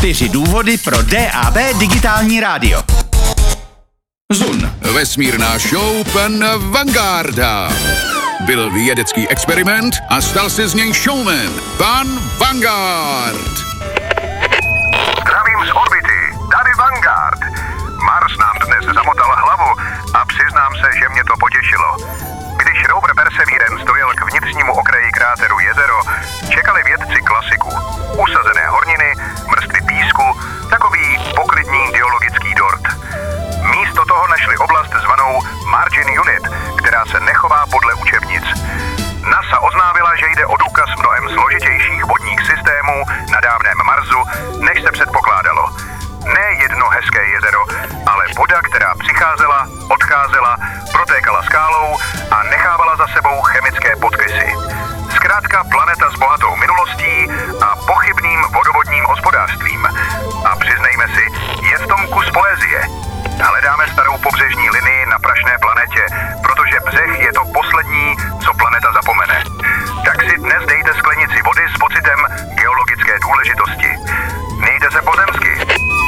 4 důvody pro DAB digitální rádio. Zun. Vesmírná show pan Vangarda. Byl vědecký experiment a stal se z něj showman. Pan Vanguard. Zdravím z orbity, tady Vanguard. Mars nám dnes zamotal hlavu a přiznám se, že mě to potěšilo. Když rover Perseverance dojel k vnitřnímu okraji kráteru Jezero, čekali vědci klasiku. Usazené horniny, vrstvy písku, takový poklidný geologický dort. Místo toho našli oblast zvanou Margin Unit, která se nechová podle učebnic. NASA oznámila, že jde o důkaz mnohem složitějších vodních systémů na dávném Marsu, než se předpokládalo. Ne jedno hezké jezero, ale voda, která přicházela, odcházela, protékala skálou a nechávala za sebou chemické podkysy. Zkrátka planeta s bohatou minulostí a pochybným vodovodním hospodářstvím. A přiznejme si, je v tom kus poezie. Hledáme starou pobřežní linii